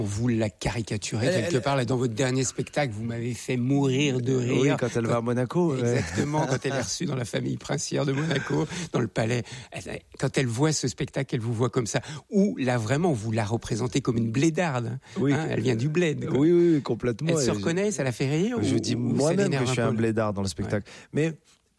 Vous la caricaturez quelque part là dans votre dernier spectacle. Vous m'avez fait mourir de rire. Oui, quand elle va à Monaco. Exactement, quand elle est reçue dans la famille princière de Monaco, dans le palais. Quand elle voit ce spectacle, elle vous voit comme ça. Ou là vraiment, vous la représentez comme une blédarde. Oui. Elle vient du bled. Quoi. Oui, complètement. Elle se reconnaît, ça la fait rire. Je dis moi-même que je suis un blédard dans le spectacle. Ouais. Mais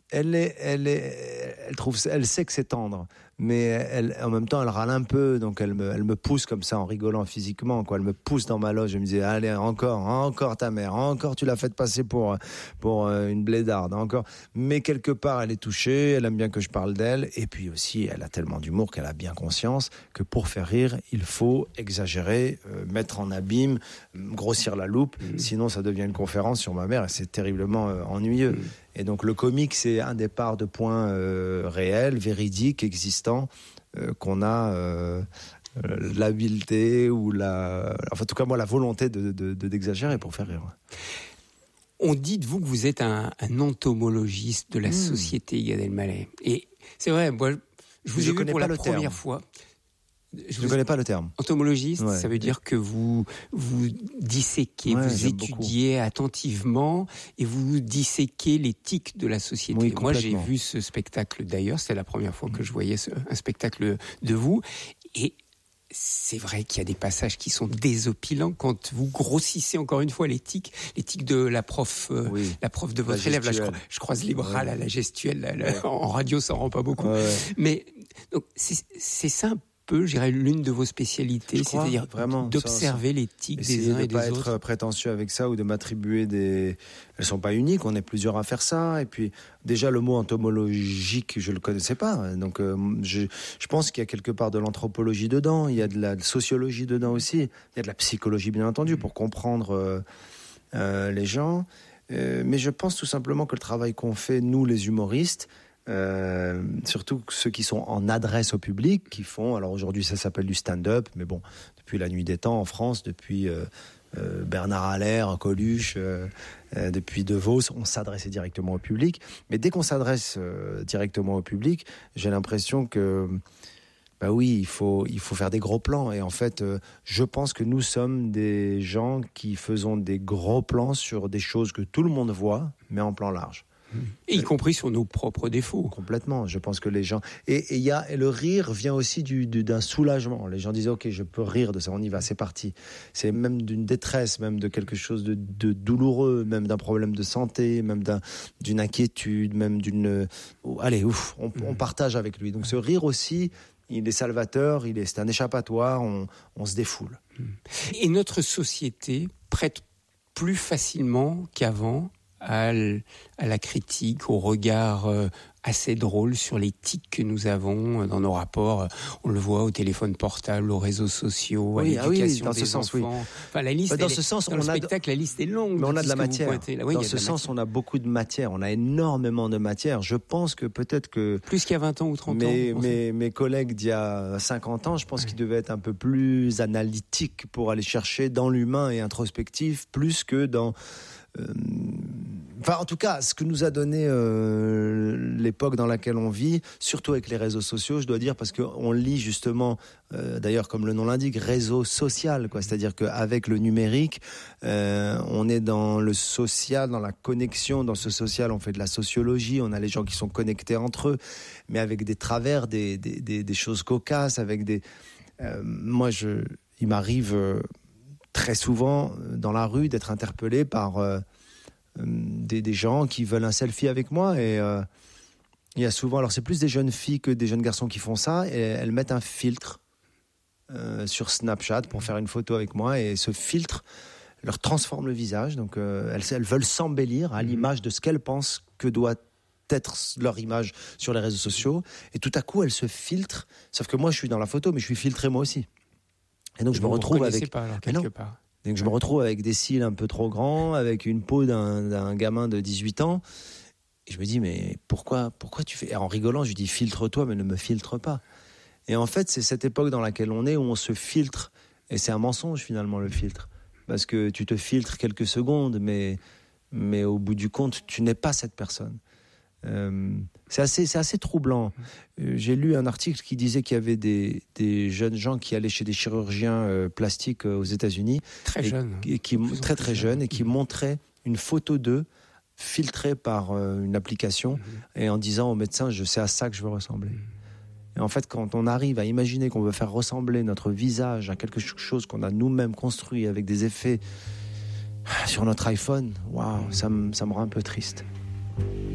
elle sait que c'est tendre, mais en même temps, elle râle un peu, donc elle me pousse comme ça en rigolant physiquement, quoi. Elle me pousse dans ma loge, elle me disait, allez, encore ta mère, encore tu l'as fait passer pour une blédarde, encore. Mais quelque part, elle est touchée, elle aime bien que je parle d'elle, et puis aussi, elle a tellement d'humour qu'elle a bien conscience que pour faire rire, il faut exagérer, mettre en abîme, grossir la loupe, sinon ça devient une conférence sur ma mère, et c'est terriblement ennuyeux. Et donc le comique, c'est un départ de points réels, véridiques, existants, qu'on a l'habileté ou en tout cas moi la volonté d'exagérer pour faire rire. On dit de vous que vous êtes un entomologiste de la société, Gad Elmaleh. Et c'est vrai, moi je vous ai vu pour la première fois. Je ne connais pas le terme. Entomologiste, ouais. Ça veut dire que vous disséquez, vous étudiez attentivement et vous disséquez les tics de la société. Oui, moi, j'ai vu ce spectacle d'ailleurs, c'est la première fois que je voyais un spectacle de vous. Et c'est vrai qu'il y a des passages qui sont désopilants quand vous grossissez encore une fois les tics de la prof de votre élève. Là, je croise les bras, là, la gestuelle, en radio, ça rend pas beaucoup. Ouais. Mais donc, c'est simple. Je dirais l'une de vos spécialités, c'est-à-dire vraiment d'observer les tics des uns et des autres. De pas être prétentieux avec ça ou de m'attribuer Elles sont pas uniques, on est plusieurs à faire ça. Et puis déjà le mot entomologique, je le connaissais pas. Donc je pense qu'il y a quelque part de l'anthropologie dedans, il y a de la sociologie dedans aussi, il y a de la psychologie bien entendu pour comprendre les gens. Mais je pense tout simplement que le travail qu'on fait nous les humoristes. Surtout ceux qui sont en adresse au public, qui font, alors aujourd'hui ça s'appelle du stand-up, mais bon, depuis la nuit des temps en France, depuis Bernard Haller, Coluche, depuis De Vos, on s'adressait directement au public. Mais dès qu'on s'adresse directement au public, j'ai l'impression que bah oui, il faut faire des gros plans. Et en fait, je pense que nous sommes des gens qui faisons des gros plans sur des choses que tout le monde voit, mais en plan large. Et y compris sur nos propres défauts. Complètement. Je pense que les gens... Et le rire vient aussi d'un soulagement. Les gens disent, OK, je peux rire de ça, on y va, c'est parti. C'est même d'une détresse, même de quelque chose de douloureux, même d'un problème de santé, même d'une inquiétude, même d'une... Allez, on partage avec lui. Donc ce rire aussi, il est salvateur, c'est un échappatoire, on se défoule. Et notre société prête plus facilement qu'avant à la critique, au regard assez drôle sur les tics que nous avons dans nos rapports. On le voit au téléphone portable, aux réseaux sociaux, à l'éducation des enfants. Oui. Enfin, la liste, dans le spectacle, la liste est longue. Mais on a de la matière. Dans ce sens, on a beaucoup de matière. On a énormément de matière. Je pense que peut-être que... Plus qu'il y a 20 ans ou 30 ans. Mes collègues d'il y a 50 ans, je pense qu'ils devaient être un peu plus analytiques pour aller chercher dans l'humain et introspectif, plus que dans... Enfin, en tout cas, ce que nous a donné l'époque dans laquelle on vit, surtout avec les réseaux sociaux, je dois dire, parce qu'on lit justement, d'ailleurs comme le nom l'indique, réseau social, quoi. C'est-à-dire qu'avec le numérique, on est dans le social, dans la connexion. Dans ce social, on fait de la sociologie, on a les gens qui sont connectés entre eux, mais avec des travers, des choses cocasses, avec des... il m'arrive très souvent dans la rue d'être interpellé par... des gens qui veulent un selfie avec moi et il y a souvent, alors c'est plus des jeunes filles que des jeunes garçons qui font ça et elles mettent un filtre sur Snapchat pour faire une photo avec moi et ce filtre leur transforme le visage, donc elles veulent s'embellir à l'image de ce qu'elles pensent que doit être leur image sur les réseaux sociaux et tout à coup elles se filtrent, sauf que moi je suis dans la photo mais je suis filtré moi aussi et donc je me retrouve avec... pas, alors, quelque part. Donc je me retrouve avec des cils un peu trop grands, avec une peau d'un gamin de 18 ans. Et je me dis, mais pourquoi tu fais... Et en rigolant, je lui dis, filtre-toi, mais ne me filtre pas. Et en fait, c'est cette époque dans laquelle on est, où on se filtre. Et c'est un mensonge, finalement, le filtre. Parce que tu te filtres quelques secondes, mais au bout du compte, tu n'es pas cette personne. C'est assez troublant. J'ai lu un article qui disait qu'il y avait des jeunes gens qui allaient chez des chirurgiens plastiques aux États-Unis, très jeunes, très jeunes, et qui montraient une photo d'eux filtrée par une application et en disant au médecin, je sais à ça que je veux ressembler. Et en fait, quand on arrive à imaginer qu'on veut faire ressembler notre visage à quelque chose qu'on a nous-mêmes construit avec des effets sur notre iPhone, waouh, ça me rend un peu triste.